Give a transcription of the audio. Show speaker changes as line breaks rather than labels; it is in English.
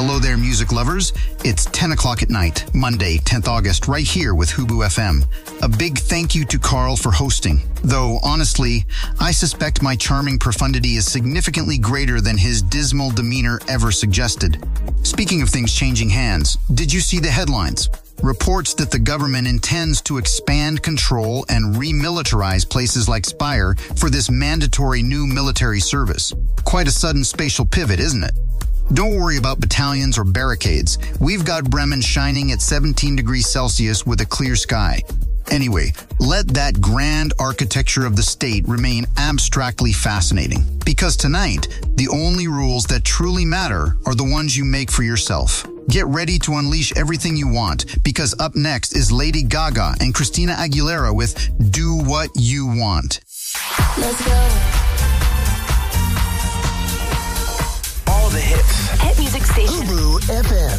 Hello there, music lovers. It's 10 o'clock at night, Monday, 10th August, right here with Hubu FM. A big thank you to Carl for hosting. Though, honestly, I suspect my charming profundity is significantly greater than his dismal demeanor ever suggested. Speaking of things changing hands, did you see the headlines? Reports that the government intends to expand control and remilitarize places like Spire for this mandatory new military service. Quite a sudden spatial pivot, isn't it? Don't worry about battalions or barricades. We've got Bremen shining at 17 degrees Celsius with a clear sky. Anyway, let that grand architecture of the state remain abstractly fascinating. Because tonight, the only rules that truly matter are the ones you make for yourself. Get ready to unleash everything you want, because up next is Lady Gaga and Christina Aguilera with Do What You Want.
Let's go.
All the hits.
Hit music station.
Hubu FM.